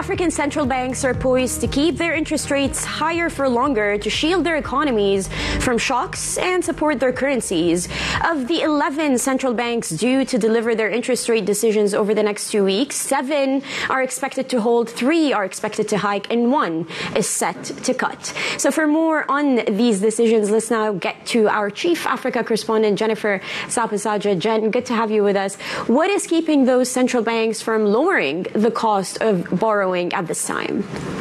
African central banks are poised to keep their interest rates higher for longer to shield their economies from shocks and support their currencies. Of the 11 central banks due to deliver their interest rate decisions over the next 2 weeks, 7 are expected to hold, 3 are expected to hike, and 1 is set to cut. So for more on these decisions, let's now get to our Chief Africa correspondent, Jennifer Sapasaja. Jen, good to have you with us. What is keeping those central banks from lowering the cost of borrowing at this time?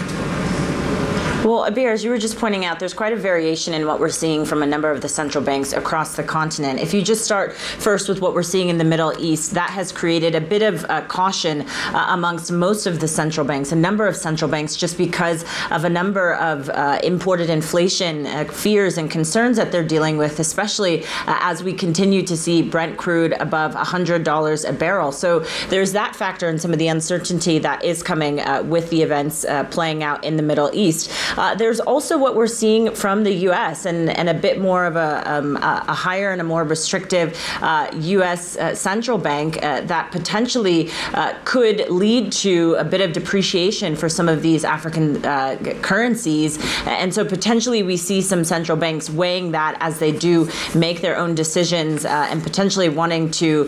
Well, Abir, as you were just pointing out, there's quite a variation in what we're seeing from a number of the central banks across the continent. If you just start first with what we're seeing in the Middle East, that has created a bit of caution amongst most of the central banks, a number of central banks, just because of a number of imported inflation fears and concerns that they're dealing with, especially as we continue to see Brent crude above $100 a barrel. So there's that factor and some of the uncertainty that is coming with the events playing out in the Middle East. There's also what we're seeing from the U.S. and a bit more of a higher and a more restrictive U.S. central bank that potentially could lead to a bit of depreciation for some of these African currencies. And so potentially we see some central banks weighing that as they do make their own decisions and potentially wanting to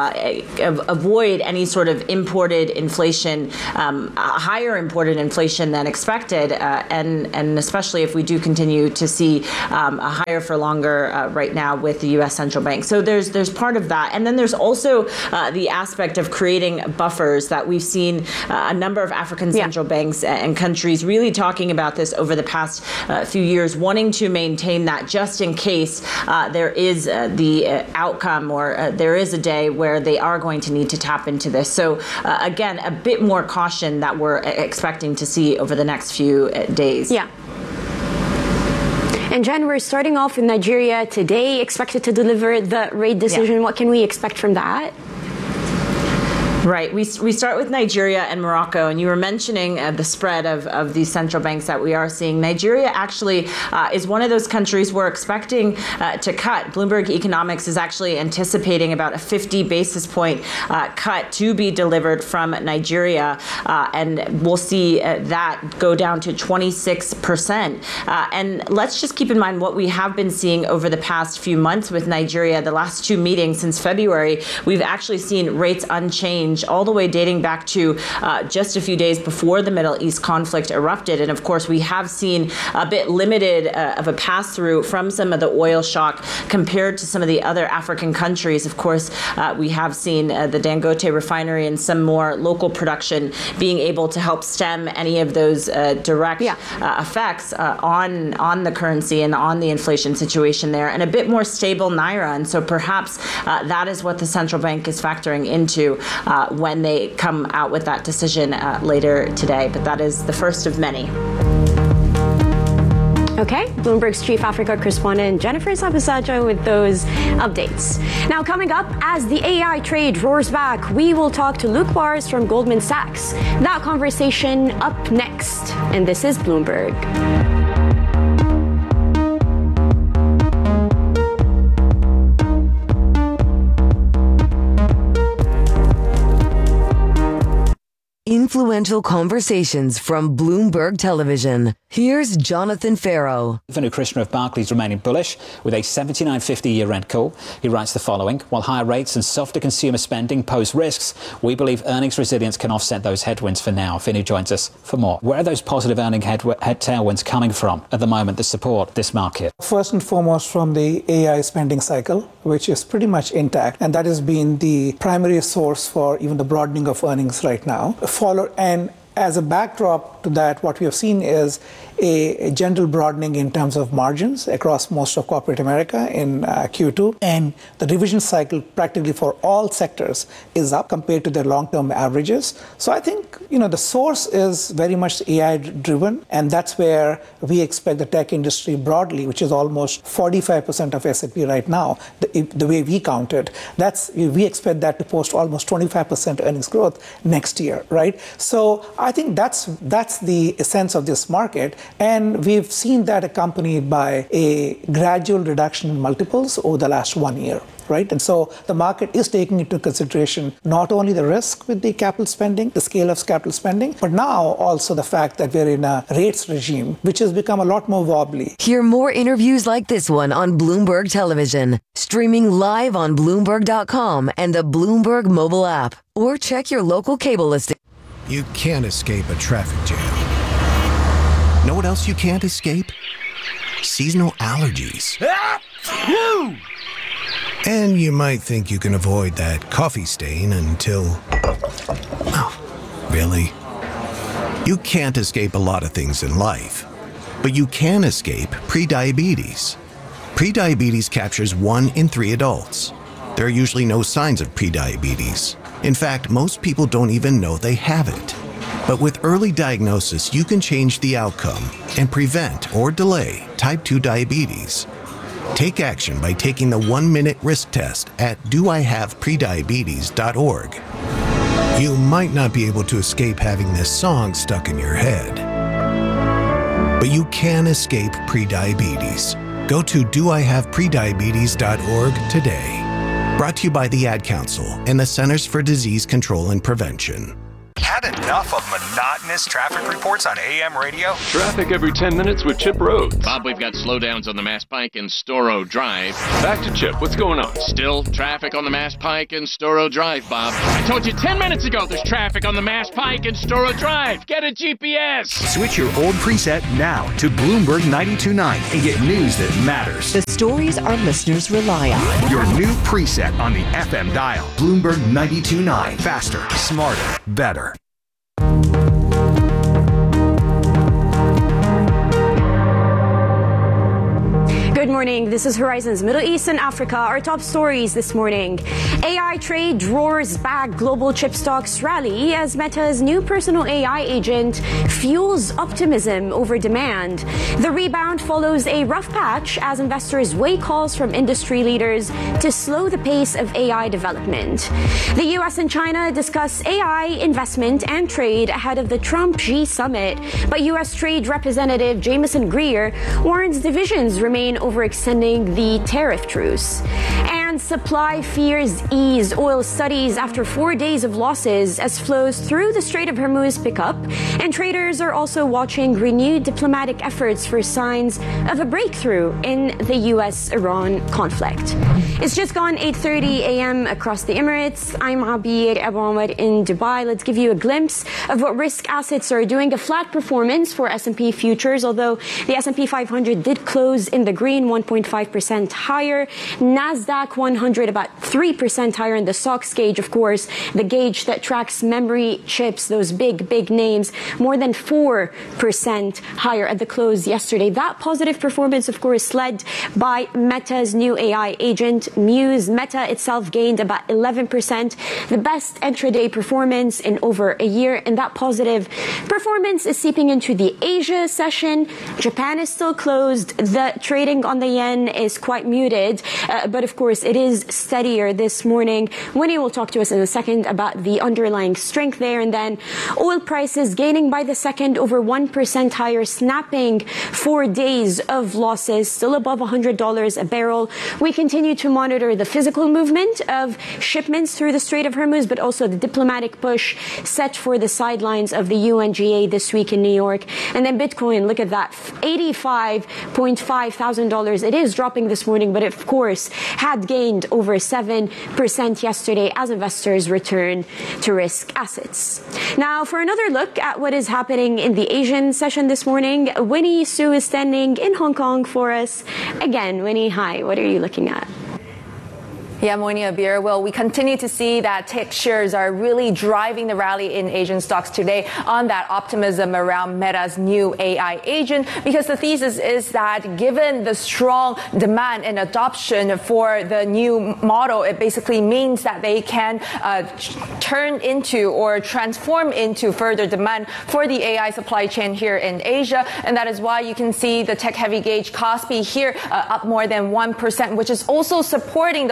avoid any sort of imported inflation, higher imported inflation than expected, and especially if we do continue to see a higher for longer right now with the U.S. central bank. So there's part of that. And then there's also the aspect of creating buffers that we've seen a number of African central banks and countries really talking about this over the past few years, wanting to maintain that just in case there is the outcome or there is a day where they are going to need to tap into this. So again, a bit more caution that we're expecting to see over the next few days. Yeah. And Jen, we're starting off with Nigeria today, expected to deliver the rate decision. What can we expect from that? Right. We start with Nigeria and Morocco, and you were mentioning the spread of these central banks that we are seeing. Nigeria actually is one of those countries we're expecting to cut. Bloomberg Economics is actually anticipating about a 50 basis point cut to be delivered from Nigeria, and we'll see that go down to 26%. And let's just keep in mind what we have been seeing over the past few months with Nigeria. The last 2 meetings since February, we've actually seen rates unchanged all the way dating back to just a few days before the Middle East conflict erupted. And of course, we have seen a bit limited of a pass-through from some of the oil shock compared to some of the other African countries. Of course, we have seen the Dangote refinery and some more local production being able to help stem any of those direct effects on the currency and on the inflation situation there, and a bit more stable naira. And so perhaps that is what the central bank is factoring into when they come out with that decision later today. But that is the first of many. Okay, Bloomberg's Chief Africa correspondent Jennifer Sapasaja with those updates. Now coming up, as the AI trade roars back, we will talk to Luke Bars from Goldman Sachs. That conversation up next, and this is Bloomberg. Influential conversations from Bloomberg Television. Here's Jonathan Farrow. Vinu Krishna of Barclays remaining bullish with a 79.50 year-end call. He writes the following: while higher rates and softer consumer spending pose risks, we believe earnings resilience can offset those headwinds for now. Vinu joins us for more. Where are those positive earning tailwinds coming from at the moment that support this market? First and foremost from the AI spending cycle, which is pretty much intact, and that has been the primary source for even the broadening of earnings right now. And as a backdrop to that, what we have seen is a general broadening in terms of margins across most of corporate America in Q2. And the revision cycle practically for all sectors is up compared to their long-term averages. So I think, the source is very much AI-driven, and that's where we expect the tech industry broadly, which is almost 45% of S&P right now, the way we count it, we expect that to post almost 25% earnings growth next year, right? So I think that's the essence of this market. And we've seen that accompanied by a gradual reduction in multiples over the last 1 year. right? And so the market is taking into consideration not only the risk with the capital spending, the scale of capital spending, but now also the fact that we're in a rates regime, which has become a lot more wobbly. Hear more interviews like this one on Bloomberg Television, streaming live on Bloomberg.com and the Bloomberg mobile app, or check your local cable listing. You can't escape a traffic jam. Know what else you can't escape? Seasonal allergies. And you might think you can avoid that coffee stain until... Oh, really? You can't escape a lot of things in life, but you can escape prediabetes. Prediabetes captures 1 in 3 adults. There are usually no signs of prediabetes. In fact, most people don't even know they have it. But with early diagnosis, you can change the outcome and prevent or delay type 2 diabetes. Take action by taking the 1-minute risk test at doihaveprediabetes.org. You might not be able to escape having this song stuck in your head, but you can escape prediabetes. Go to doihaveprediabetes.org today. Brought to you by the Ad Council and the Centers for Disease Control and Prevention. Had enough of monotonous traffic reports on AM radio? Traffic every 10 minutes with Chip Rhodes. Bob, we've got slowdowns on the Mass Pike and Storrow Drive. Back to Chip. What's going on? Still traffic on the Mass Pike and Storrow Drive, Bob. I told you 10 minutes ago there's traffic on the Mass Pike and Storrow Drive. Get a GPS. Switch your old preset now to Bloomberg 92.9 and get news that matters. The stories our listeners rely on. Your new preset on the FM dial. Bloomberg 92.9. Faster, smarter, better. Good morning. This is Horizon's Middle East and Africa. Our top stories this morning. AI trade roars back, global chip stocks rally as Meta's new personal AI agent fuels optimism over demand. The rebound follows a rough patch as investors weigh calls from industry leaders to slow the pace of AI development. The U.S. and China discuss AI investment and trade ahead of the Trump-Xi summit, but U.S. Trade Representative Jamieson Greer warns divisions remain overextending the tariff truce. And supply fears ease. Oil studies after 4 days of losses as flows through the Strait of Hormuz pick up. And traders are also watching renewed diplomatic efforts for signs of a breakthrough in the U.S.-Iran conflict. It's just gone 8:30 a.m. across the Emirates. I'm Abir Abu Omar in Dubai. Let's give you a glimpse of what risk assets are doing. A flat performance for S&P futures, although the S&P 500 did close in the green, 1.5% higher. NASDAQ 100 about 3% higher in the SOX gauge, of course, the gauge that tracks memory chips, those big names, more than 4% higher at the close yesterday. That positive performance, of course, led by Meta's new AI agent, Muse. Meta itself gained about 11%, the best intraday performance in over a year, and that positive performance is seeping into the Asia session. Japan is still closed. The trading on the yen is quite muted, but of course it is steadier this morning. Winnie will talk to us in a second about the underlying strength there. And then oil prices gaining by the second, over 1% higher, snapping 4 days of losses, still above $100 a barrel. We continue to monitor the physical movement of shipments through the Strait of Hormuz, but also the diplomatic push set for the sidelines of the UNGA this week in New York. And then Bitcoin, look at that, $85.5 thousand. It is dropping this morning, but of course had gained over 7% yesterday as investors return to risk assets. Now, for another look at what is happening in the Asian session this morning, Winnie Su is standing in Hong Kong for us. Again, Winnie, hi. What are you looking at? Yeah, morning, Abir. Well, we continue to see that tech shares are really driving the rally in Asian stocks today on that optimism around Meta's new AI agent, because the thesis is that given the strong demand and adoption for the new model, it basically means that they can turn into or transform into further demand for the AI supply chain here in Asia. And that is why you can see the tech-heavy gauge Kospi here up more than 1%, which is also supporting the local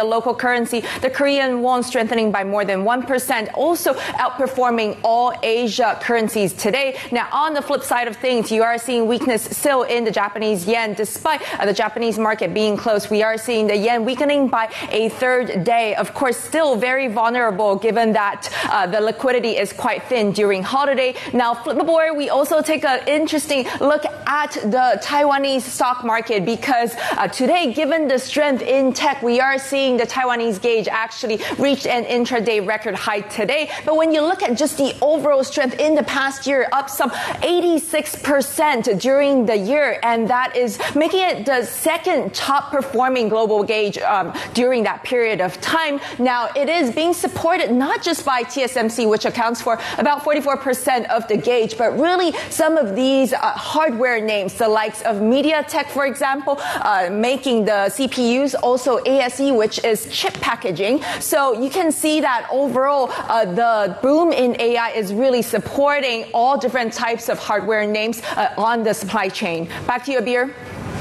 currency, the Korean won strengthening by more than 1%, also outperforming all Asia currencies today. Now, on the flip side of things, you are seeing weakness still in the Japanese yen. Despite the Japanese market being closed, we are seeing the yen weakening by a third day. Of course, still very vulnerable given that the liquidity is quite thin during holiday. Now, flip the board, we also take an interesting look at the Taiwanese stock market because today, given the strength in tech, we are seeing the Taiwanese gauge actually reach an intraday record high today. But when you look at just the overall strength in the past year, up some 86% during the year, and that is making it the second top performing global gauge during that period of time. Now, it is being supported not just by TSMC, which accounts for about 44% of the gauge, but really some of these hardware names, the likes of MediaTek, for example, making the CPUs, also ASE, which is chip packaging. So you can see that overall, the boom in AI is really supporting all different types of hardware names on the supply chain. Back to you, Abir.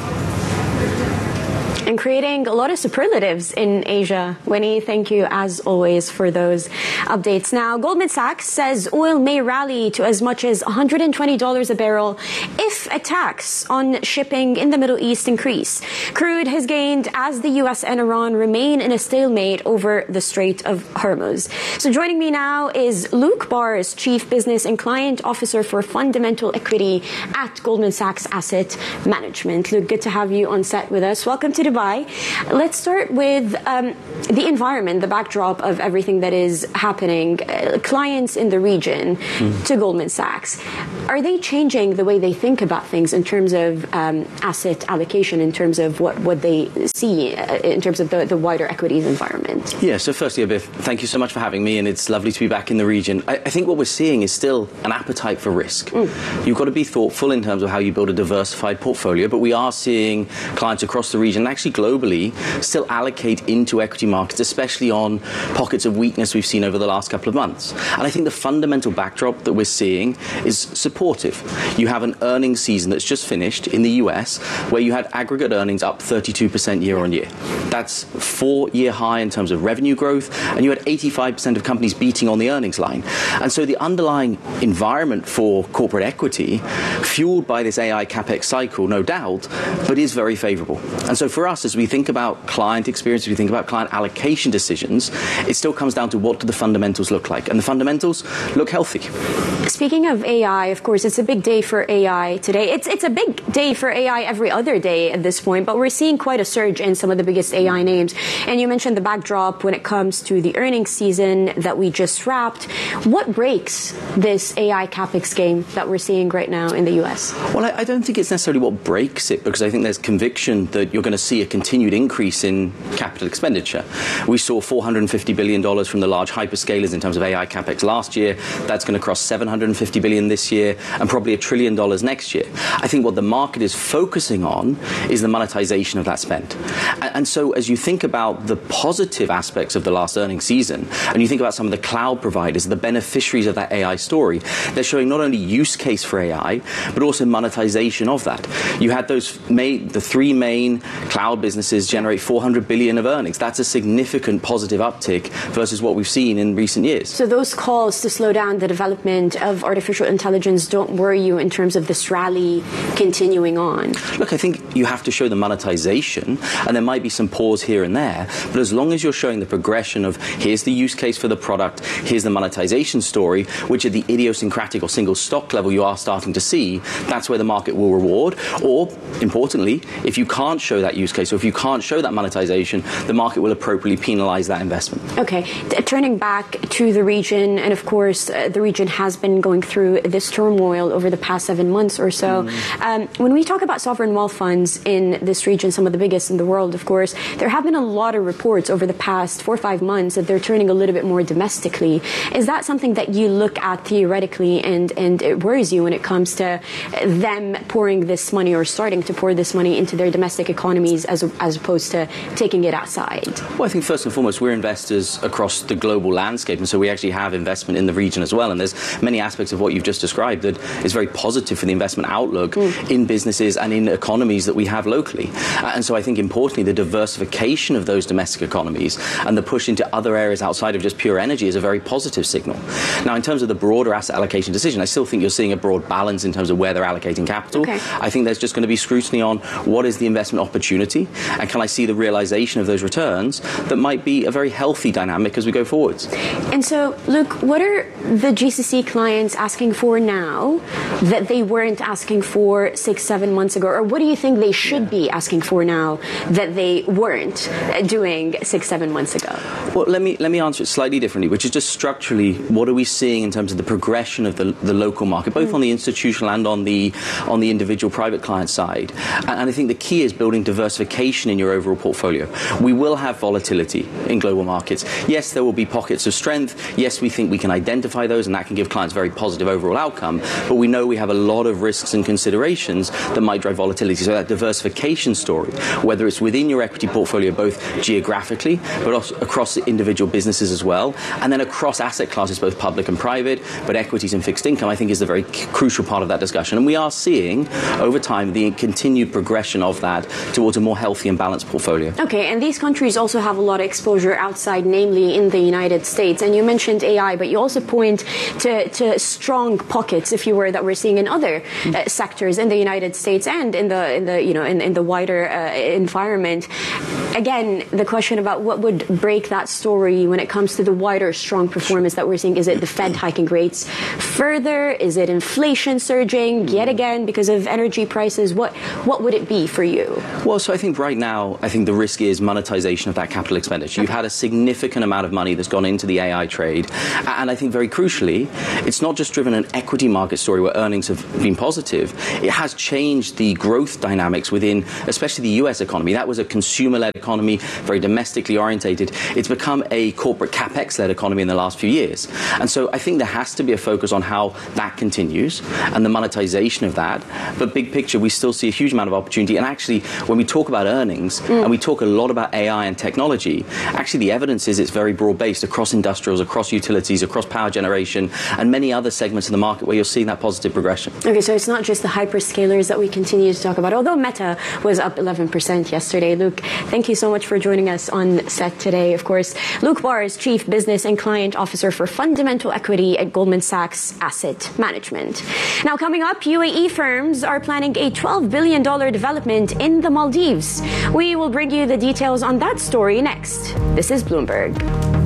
And creating a lot of superlatives in Asia. Winnie, thank you as always for those updates. Now, Goldman Sachs says oil may rally to as much as $120 a barrel if attacks on shipping in the Middle East increase. Crude has gained as the U.S. and Iran remain in a stalemate over the Strait of Hormuz. So joining me now is Luke Bars, Chief Business and Client Officer for Fundamental Equity at Goldman Sachs Asset Management. Luke, good to have you on set with us. Welcome to Dubai. Let's start with the environment, the backdrop of everything that is happening. Clients in the region to Goldman Sachs, are they changing the way they think about things in terms of asset allocation, in terms of what they see in terms of the wider equities environment? Yeah, so firstly, Abir, thank you so much for having me, and it's lovely to be back in the region. I think what we're seeing is still an appetite for risk. You've got to be thoughtful in terms of how you build a diversified portfolio, but we are seeing clients across the region, actually globally, still allocate into equity markets, especially on pockets of weakness we've seen over the last couple of months. And I think the fundamental backdrop that we're seeing is supportive. You have an earnings season that's just finished in the US where you had aggregate earnings up 32% year on year. That's 4-year high in terms of revenue growth, and you had 85% of companies beating on the earnings line. And so the underlying environment for corporate equity, fueled by this AI CapEx cycle, no doubt, but is very favorable. And so for us, as we think about client experience, as we think about client allocation decisions, it still comes down to what do the fundamentals look like. And the fundamentals look healthy. Speaking of AI, of course, it's a big day for AI today. It's a big day for AI every other day at this point, but we're seeing quite a surge in some of the biggest AI names. And you mentioned the backdrop when it comes to the earnings season that we just wrapped. What breaks this AI CapEx game that we're seeing right now in the US? Well, I don't think it's necessarily what breaks it, because I think there's conviction that you're going to see a continued increase in capital expenditure. We saw $450 billion from the large hyperscalers in terms of AI CapEx last year. That's going to cross $750 billion this year and probably $1 trillion next year. I think what the market is focusing on is the monetization of that spend. And so as you think about the positive aspects of the last earnings season, and you think about some of the cloud providers, the beneficiaries of that AI story, they're showing not only use case for AI, but also monetization of that. You had the three main cloud businesses generate $400 billion of earnings. That's a significant positive uptick versus what we've seen in recent years. So those calls to slow down the development of artificial intelligence don't worry you in terms of this rally continuing on? Look, I think you have to show the monetization, and there might be some pause here and there, but as long as you're showing the progression of here's the use case for the product, here's the monetization story, which at the idiosyncratic or single stock level you are starting to see, that's where the market will reward. Or, importantly, if you can't show that use case, or if you can't show that monetization, the market will appropriately penalize that investment. Okay. Turning back to the region, and of course, the region has been going through this turmoil over the past 7 months or so. When we talk about sovereign wealth funds in this region, some of the biggest in the world, of course, there have been a lot of reports over the past 4 or 5 months that they're turning a little bit more domestically. Is that something that you look at theoretically and it worries you when it comes to them pouring this money or starting to pour this money into their domestic economies as opposed to taking it outside? Well, I think first and foremost, we're investors across the global landscape, and so we actually have investment in the region as well. And there's many aspects of what you've just described that is very positive for the investment outlook in businesses and in economies that we have locally. And so I think importantly, the diversification of those domestic economies and the push into other areas outside of just pure energy is a very positive signal. Now, in terms of the broader asset allocation decision, I still think you're seeing a broad balance in terms of where they're allocating capital. I think there's just going to be scrutiny on what is the investment opportunity and can I see the realization of those returns that might be a very healthy dynamic as we go forwards. And so, Luke, what are the GCC clients asking for now that they weren't asking for 6-7 months ago? Or what do you think they should be asking for now that they weren't doing 6-7 months ago? Well, let me answer it slightly differently, which is just structurally, what are we seeing in terms of the progression of the local market, both on the institutional and on the individual private client side? And I think the key is building diversification in your overall portfolio. We will have volatility in global markets. Yes, there will be pockets of strength. Yes, we think we can identify those, and that can give clients very positive overall outcome. But we know we have a lot of risks and considerations that might drive volatility. So that diversification story, whether it's within your equity portfolio, both geographically, but also across individual businesses as well, and then across asset classes, both public and private, but equities and fixed income, I think is the very crucial part of that discussion. And we are seeing over time the continued progression of that towards a more healthy and balanced portfolio. Okay, and these countries also have a lot of exposure outside, namely in the United States. And you mentioned AI, but you also point to strong pockets, if you were, that we're seeing in other sectors in the United States and in the wider environment. Again, the question about what would break that story when it comes to the wider strong performance that we're seeing. Is it the Fed hiking rates further? Is it inflation surging yet again because of energy prices? What would it be for you? Well, so I think right now, I think the risk is monetization of that capital expenditure. You've had a significant amount of money that's gone into the AI trade. And I think very crucially, it's not just driven an equity market story where earnings have been positive. It has changed the growth dynamics within, especially the US economy. That was a consumer-led economy, very domestically orientated. It's become a corporate capex-led economy in the last few years. And so I think there has to be a focus on how that continues and the monetization of that. But big picture, we still see a huge amount of opportunity. And actually, when we talk about earnings, and we talk a lot about AI and technology, actually the evidence is it's very broad-based across industrials, across utilities, across power generation, and many other segments of the market where you're seeing that positive progression. Okay, so it's not just the hyperscalers that we continue to talk about, although Meta was up 11% yesterday. Luke, thank you so much for joining us on set today. Of course, Luke Barr is Chief Business and Client Officer for Fundamental Equity at Goldman Sachs Asset Management. Now, coming up, UAE firms are planning a $12 billion development in the Maldives. We will bring you the details on that story next. This is Bloomberg.